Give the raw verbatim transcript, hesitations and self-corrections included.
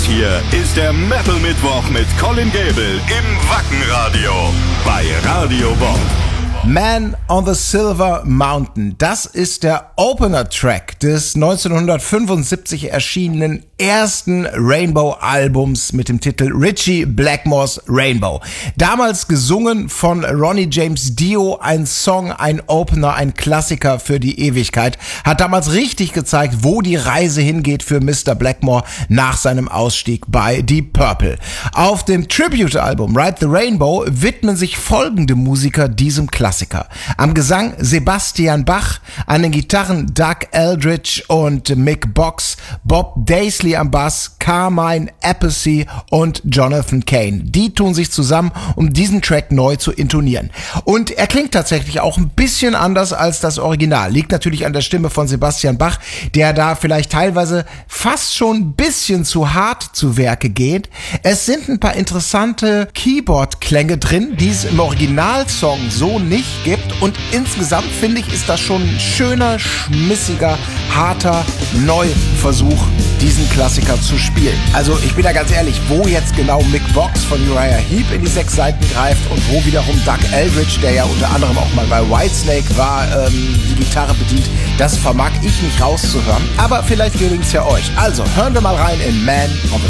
hier ist der Metal Mittwoch mit Colin Gable im Wackenradio bei Radio Bob. Man on the Silver Mountain, das ist der Opener-Track des neunzehnhundertfünfundsiebzig erschienenen ersten Rainbow-Albums mit dem Titel Ritchie Blackmore's Rainbow. Damals gesungen von Ronnie James Dio, ein Song, ein Opener, ein Klassiker für die Ewigkeit. Hat damals richtig gezeigt, wo die Reise hingeht für Mister Blackmore nach seinem Ausstieg bei Deep Purple. Auf dem Tribute-Album Ride the Rainbow widmen sich folgende Musiker diesem Klassiker. Am Gesang Sebastian Bach, an den Gitarren Doug Eldridge und Mick Box, Bob Daisley am Bass, Carmine Appice und Jonathan Cain. Die tun sich zusammen, um diesen Track neu zu intonieren. Und er klingt tatsächlich auch ein bisschen anders als das Original. Liegt natürlich an der Stimme von Sebastian Bach, der da vielleicht teilweise fast schon ein bisschen zu hart zu Werke geht. Es sind ein paar interessante Keyboard-Klänge drin, die es im Originalsong so nicht gibt, und insgesamt finde ich, ist das schon ein schöner, schmissiger, harter Neuversuch, diesen Klassiker zu spielen. Also ich bin da ganz ehrlich, wo jetzt genau Mick Box von Uriah Heep in die sechs Seiten greift und wo wiederum Doug Eldridge, der ja unter anderem auch mal bei Whitesnake war, ähm, die Gitarre bedient, das vermag ich nicht rauszuhören, aber vielleicht gelingt es ja euch. Also hören wir mal rein in Man on the